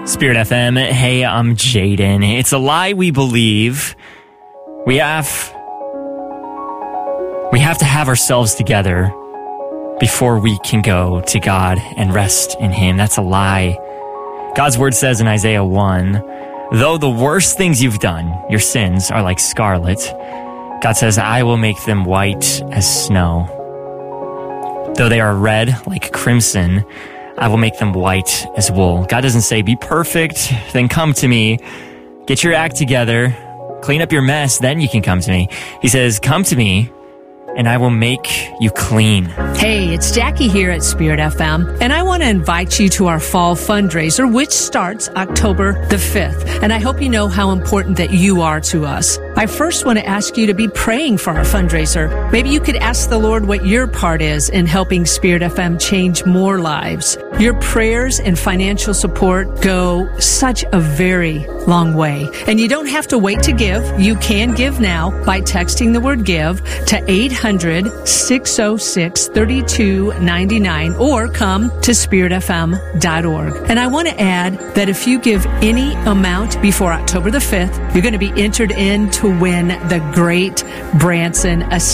Spirit FM. Hey, I'm Jaden. It's a lie we believe. We have to have ourselves together before we can go to God and rest in Him. That's a lie. God's word says in Isaiah 1, though the worst things you've done, your sins, are like scarlet, God says, I will make them white as snow. Though they are red like crimson, I will make them white as wool. God doesn't say, be perfect, then come to me. Get your act together, clean up your mess, then you can come to me. He says, come to me, and I will make you clean. Hey, it's Jackie here at Spirit FM, and I want to invite you to our fall fundraiser, which starts October the 5th. And I hope you know how important that you are to us. I first want to ask you to be praying for our fundraiser. Maybe you could ask the Lord what your part is in helping Spirit FM change more lives. Your prayers and financial support go such a very long way. And you don't have to wait to give. You can give now by texting the word give to 800-606-3299 or come to spiritfm.org. And I want to add that if you give any amount before October the 5th, you're going to be entered in to win the Great Branson